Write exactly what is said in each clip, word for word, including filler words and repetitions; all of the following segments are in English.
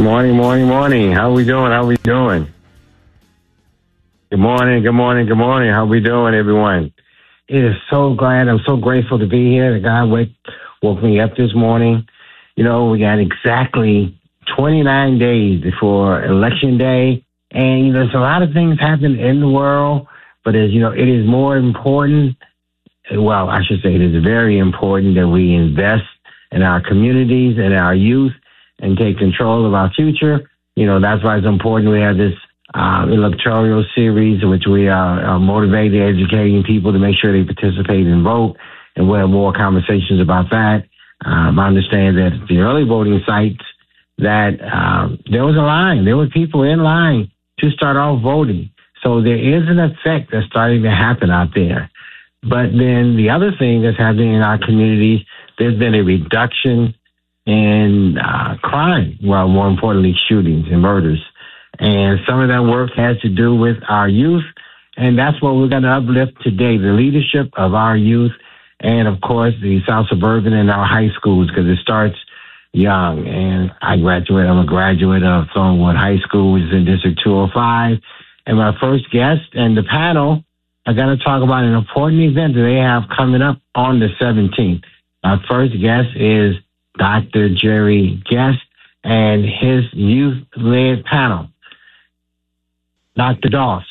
Morning, morning, morning. How we doing? How we doing? Good morning, good morning, good morning. How we doing, everyone? It is so glad. I'm so grateful to be here. The guy wake, woke me up this morning. You know, we got exactly twenty-nine days before Election Day. And, you know, there's a lot of things happening in the world. But, as you know, it is more important. Well, I should say it is very important that we invest in our communities and our youth and take control of our future. You know, that's why it's important we have this uh, electoral series in which we are uh, motivating, educating people to make sure they participate and vote. And we'll have more conversations about that. Um, I understand that at the early voting sites that um, there was a line. There were people in line to start off voting. So there is an effect that's starting to happen out there. But then the other thing that's happening in our communities, there's been a reduction in uh, crime, well, more importantly, shootings and murders. And some of that work has to do with our youth, and that's what we're going to uplift today, the leadership of our youth and, of course, the South Suburban and our high schools, because it starts young. And I graduate, I'm a graduate of Thornwood High School, which is in District two oh five. And my first guest and the panel are going to talk about an important event that they have coming up on the seventeenth. Our first guest is Doctor Jerry Guest and his youth-led panel. Doctor Doss.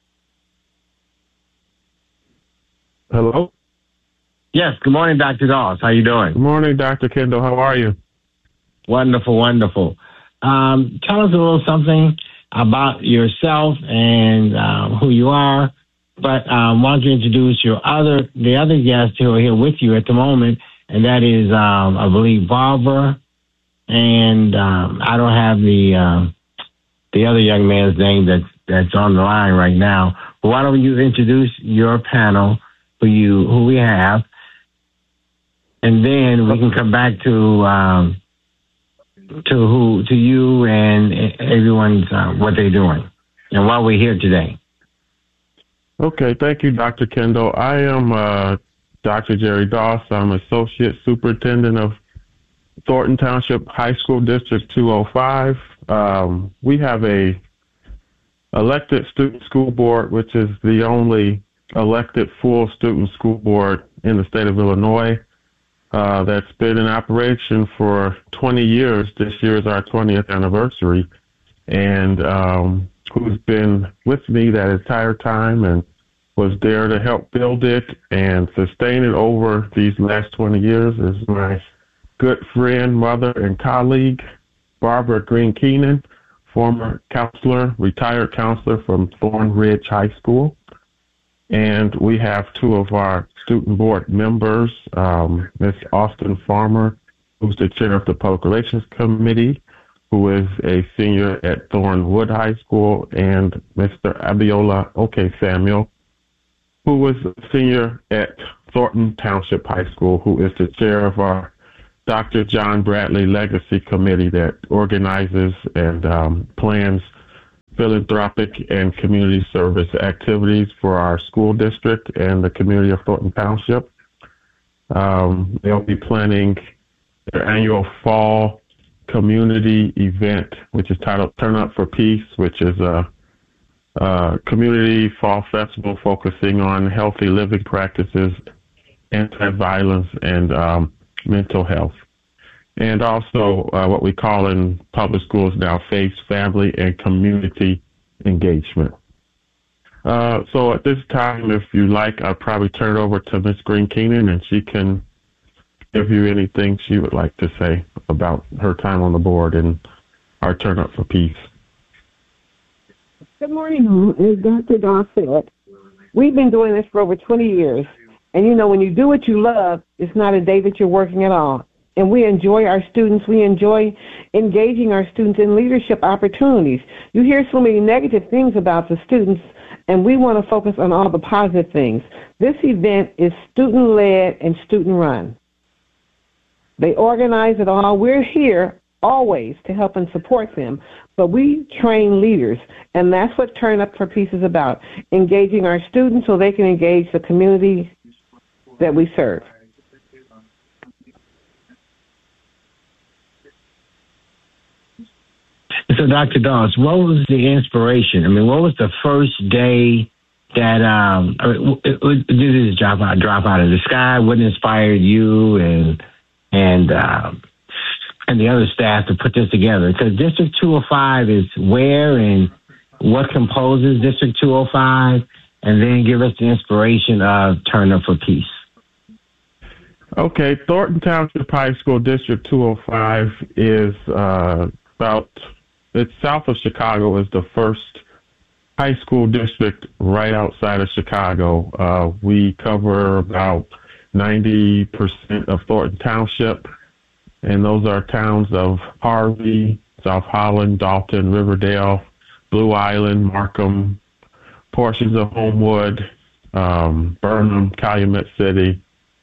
Hello? Yes, good morning, Doctor Doss. How you doing? Good morning, Doctor Kendall. How are you? Wonderful, wonderful. Um, tell us a little something about yourself and um, who you are. But um, why don't you introduce your other, the other guests who are here with you at the moment, and that is, um, I believe, Barbara, and um, I don't have the uh, the other young man's name that's that's on the line right now. But why don't you introduce your panel, who you who we have, and then we can come back to um, to who to you and everyone's uh, what they're doing and why we're here today. Okay, thank you, Doctor Kendall. I am uh, Doctor Jerry Doss. I'm Associate Superintendent of Thornton Township High School District two oh five. Um, we have a elected student school board, which is the only elected full student school board in the state of Illinois uh, that's been in operation for twenty years. This year is our twentieth anniversary, and um, who's been with me that entire time and was there to help build it and sustain it over these last twenty years is my good friend, mother, and colleague, Barbara Green Keenan, former counselor, retired counselor from Thorn Ridge High School. And we have two of our student board members, um, Miz Austin Farmer, who's the chair of the Public Relations Committee, who is a senior at Thornwood High School, and Mister Abiola Oke Samuel, who was a senior at Thornton Township High School, who is the chair of our Doctor John Bradley Legacy Committee that organizes and um, plans philanthropic and community service activities for our school district and the community of Thornton Township. Um, they'll be planning their annual fall community event, which is titled Turn Up for Peace, which is a, a community fall festival focusing on healthy living practices, anti-violence, and um, mental health. And also uh, what we call in public schools now faith, family, and community engagement. Uh, so at this time, if you like, I'll probably turn it over to Miz Green Keenan, and she can give you anything she would like to say about her time on the board and our Turn Up for Peace. Good morning, as Doctor Doss said. We've been doing this for over twenty years. And, you know, when you do what you love, it's not a day that you're working at all. And we enjoy our students. We enjoy engaging our students in leadership opportunities. You hear so many negative things about the students, and we want to focus on all the positive things. This event is student-led and student-run. They organize it all. We're here always to help and support them, but we train leaders, and that's what Turn Up for Peace is about, engaging our students so they can engage the community that we serve. so, Doctor Doss, what was the inspiration? I mean, what was the first day that um, did this drop out, drop out of the sky? What inspired you and and um, and the other staff to put this together? Because District two oh five is where and what composes District two oh five, and then give us the inspiration of Turn Up for Peace. Okay, Thornton Township High School District two oh five is uh, about, it's south of Chicago, is the first high school district right outside of Chicago. Uh, we cover about ninety percent of Thornton Township, and those are towns of Harvey, South Holland, Dalton, Riverdale, Blue Island, Markham, portions of Homewood, um, Burnham, Calumet City,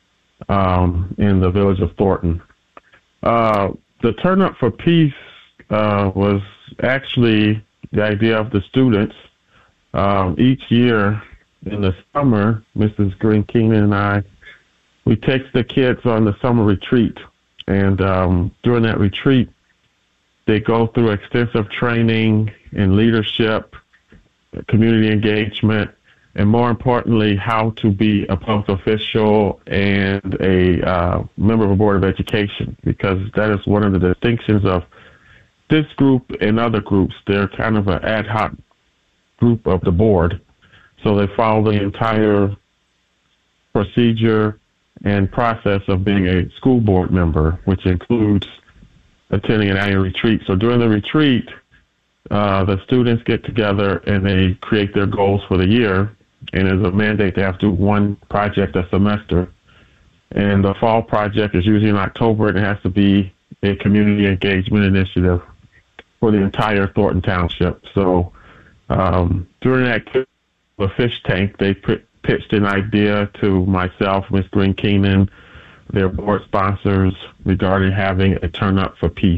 um, in the village of Thornton. Uh, the Turn Up for Peace uh, was actually the idea of the students. Um, each year in the summer, Missus Green Keenan and I, we take the kids on the summer retreat. And um, during that retreat, they go through extensive training in leadership, community engagement, and more importantly, how to be a public official and a uh, member of a board of education, because that is one of the distinctions of this group and other groups. They're kind of an ad hoc group of the board, so they follow the entire procedure and process of being a school board member, which includes attending an annual retreat. So during the retreat, uh, the students get together and they create their goals for the year, and there's a mandate they have to do one project a semester. And the fall project is usually in October, and it has to be a community engagement initiative for the entire Thornton Township. So um, during that the fish tank, they p- pitched an idea to myself, Miz Green Keenan, their board sponsors, regarding having a Turn Up for Peace,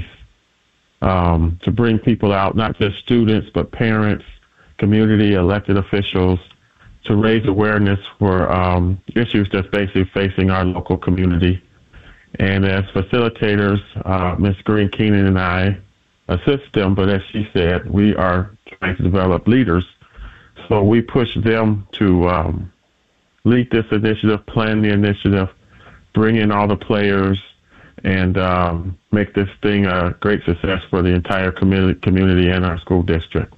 um, to bring people out, not just students, but parents, community, elected officials, to raise awareness for um, issues that's basically facing our local community. And as facilitators, uh, Miz Green Keenan and I assist them, but as she said, we are trying to develop leaders. So we push them to um, lead this initiative, plan the initiative, bring in all the players, and um, make this thing a great success for the entire community, community and our school district.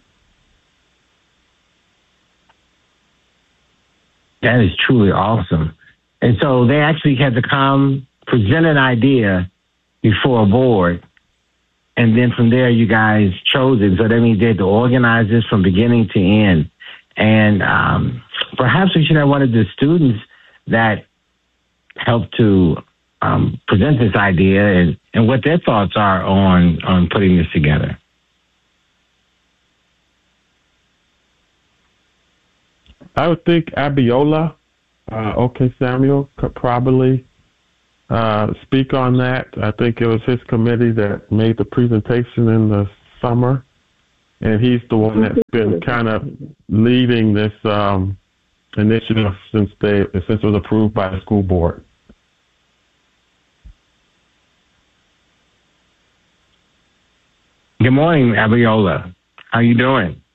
That is truly awesome. And so they actually had to come present an idea before a board, and then from there you guys chose it. So that means they had to organize this from beginning to end. And um, perhaps we should have one of the students that helped to um, present this idea and, and what their thoughts are on, on putting this together. I would think Abiola, uh, OK Samuel, could probably uh, speak on that. I think it was his committee that made the presentation in the summer, and he's the one that's been kind of leading this um, initiative since they since it was approved by the school board. Good morning, Abiola. How you doing?